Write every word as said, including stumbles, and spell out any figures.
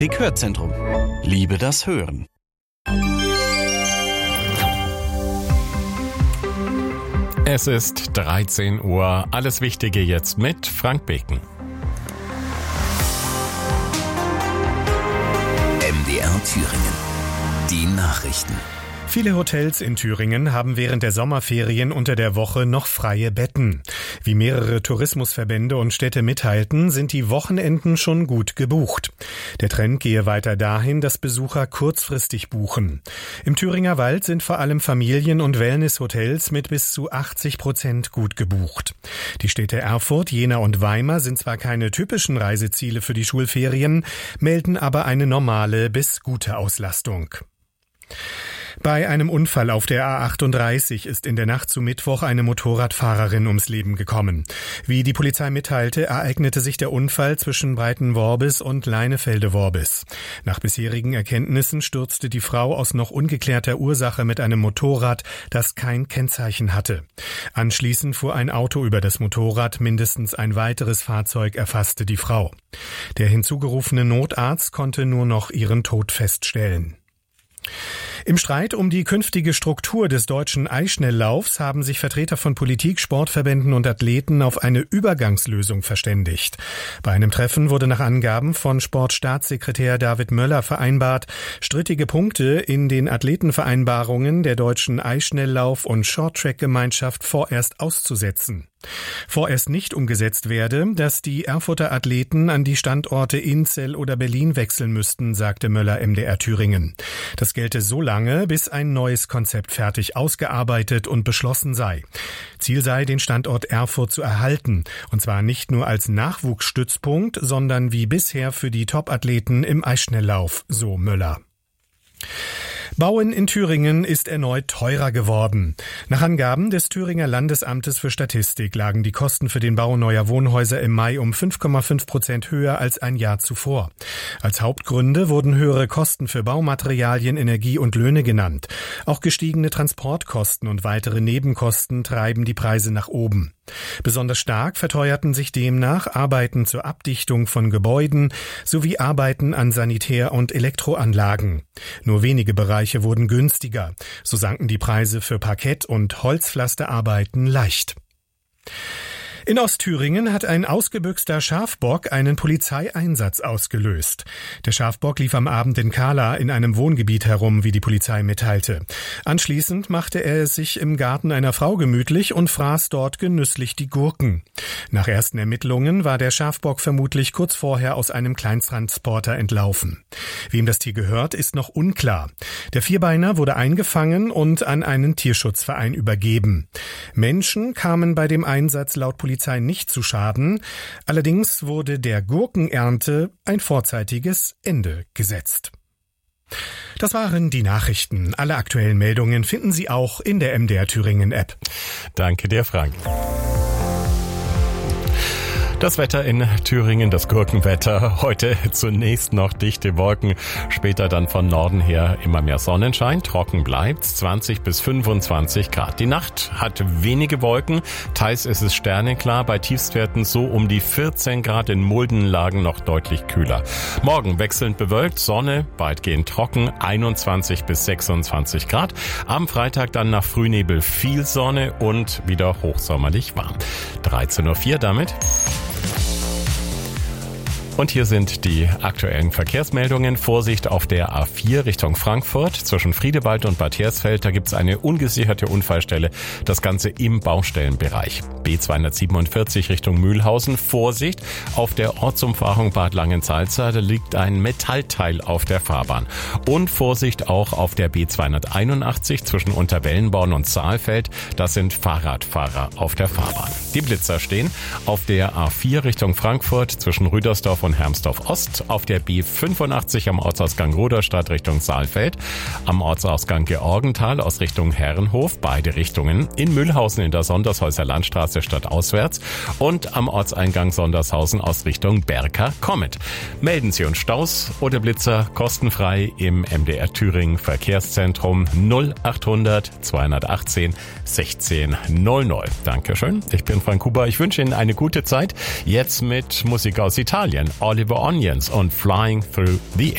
Hörzentrum. Liebe das Hören. Es ist dreizehn Uhr. Alles Wichtige jetzt mit Frank Beken. M D R Thüringen. Die Nachrichten. Viele Hotels in Thüringen haben während der Sommerferien unter der Woche noch freie Betten. Wie mehrere Tourismusverbände und Städte mitteilten, sind die Wochenenden schon gut gebucht. Der Trend gehe weiter dahin, dass Besucher kurzfristig buchen. Im Thüringer Wald sind vor allem Familien- und Wellnesshotels mit bis zu achtzig Prozent gut gebucht. Die Städte Erfurt, Jena und Weimar sind zwar keine typischen Reiseziele für die Schulferien, melden aber eine normale bis gute Auslastung. Bei einem Unfall auf der A achtunddreißig ist in der Nacht zu Mittwoch eine Motorradfahrerin ums Leben gekommen. Wie die Polizei mitteilte, ereignete sich der Unfall zwischen Breitenworbis und Leinefelde-Worbis. Nach bisherigen Erkenntnissen stürzte die Frau aus noch ungeklärter Ursache mit einem Motorrad, das kein Kennzeichen hatte. Anschließend fuhr ein Auto über das Motorrad, mindestens ein weiteres Fahrzeug erfasste die Frau. Der hinzugerufene Notarzt konnte nur noch ihren Tod feststellen. Im Streit um die künftige Struktur des deutschen Eisschnelllaufs haben sich Vertreter von Politik, Sportverbänden und Athleten auf eine Übergangslösung verständigt. Bei einem Treffen wurde nach Angaben von Sportstaatssekretär David Möller vereinbart, strittige Punkte in den Athletenvereinbarungen der deutschen Eisschnelllauf- und Shorttrack-Gemeinschaft vorerst auszusetzen. Vorerst nicht umgesetzt werde, dass die Erfurter Athleten an die Standorte Inzell oder Berlin wechseln müssten, sagte Möller M D R Thüringen. Das gelte so lange, bis ein neues Konzept fertig ausgearbeitet und beschlossen sei. Ziel sei, den Standort Erfurt zu erhalten, und zwar nicht nur als Nachwuchsstützpunkt, sondern wie bisher für die Top-Athleten im Eisschnelllauf, so Möller. Bauen in Thüringen ist erneut teurer geworden. Nach Angaben des Thüringer Landesamtes für Statistik lagen die Kosten für den Bau neuer Wohnhäuser im Mai um fünf Komma fünf Prozent höher als ein Jahr zuvor. Als Hauptgründe wurden höhere Kosten für Baumaterialien, Energie und Löhne genannt. Auch gestiegene Transportkosten und weitere Nebenkosten treiben die Preise nach oben. Besonders stark verteuerten sich demnach Arbeiten zur Abdichtung von Gebäuden sowie Arbeiten an Sanitär- und Elektroanlagen. Nur wenige Bereiche wurden günstiger. So sanken die Preise für Parkett- und Holzpflasterarbeiten leicht. In Ostthüringen hat ein ausgebüxter Schafbock einen Polizeieinsatz ausgelöst. Der Schafbock lief am Abend in Kahla in einem Wohngebiet herum, wie die Polizei mitteilte. Anschließend machte er es sich im Garten einer Frau gemütlich und fraß dort genüsslich die Gurken. Nach ersten Ermittlungen war der Schafbock vermutlich kurz vorher aus einem Kleinsttransporter entlaufen. Wem das Tier gehört, ist noch unklar. Der Vierbeiner wurde eingefangen und an einen Tierschutzverein übergeben. Menschen kamen bei dem Einsatz laut Polizei Polizei nicht zu Schaden. Allerdings wurde der Gurkenernte ein vorzeitiges Ende gesetzt. Das waren die Nachrichten. Alle aktuellen Meldungen finden Sie auch in der M D R Thüringen App. Danke dir, Frank. Das Wetter in Thüringen, das Gurkenwetter. Heute zunächst noch dichte Wolken, später dann von Norden her immer mehr Sonnenschein. Trocken bleibt's, zwanzig bis fünfundzwanzig Grad. Die Nacht hat wenige Wolken, teils ist es sternenklar, bei Tiefstwerten so um die vierzehn Grad, in Muldenlagen noch deutlich kühler. Morgen wechselnd bewölkt, Sonne, weitgehend trocken, einundzwanzig bis sechsundzwanzig Grad. Am Freitag dann nach Frühnebel viel Sonne und wieder hochsommerlich warm. dreizehn Uhr vier damit. Und hier sind die aktuellen Verkehrsmeldungen. Vorsicht auf der A vier Richtung Frankfurt zwischen Friedewald und Bad Hersfeld. Da gibt's eine ungesicherte Unfallstelle. Das Ganze im Baustellenbereich. B zweihundertsiebenundvierzig Richtung Mühlhausen. Vorsicht auf der Ortsumfahrung Bad Langensalza. Da liegt ein Metallteil auf der Fahrbahn. Und Vorsicht auch auf der B zweihunderteinundachtzig zwischen Unterwellenborn und Saalfeld. Das sind Fahrradfahrer auf der Fahrbahn. Die Blitzer stehen auf der A vier Richtung Frankfurt zwischen Rüdersdorf und Hermsdorf Ost, auf der B fünfundachtzig am Ortsausgang Ruderstadt Richtung Saalfeld, am Ortsausgang Georgenthal aus Richtung Herrenhof, beide Richtungen, in Mühlhausen in der Sondershäuser Landstraße stadtauswärts und am Ortseingang Sondershausen aus Richtung Berka kommend. Melden Sie uns Staus oder Blitzer kostenfrei im M D R Thüringen Verkehrszentrum null achthundert zweihundertachtzehn sechzehn null null. Dankeschön, ich bin Frank Huber, ich wünsche Ihnen eine gute Zeit, jetzt mit Musik aus Italien. Oliver Onions und Flying Through the Air.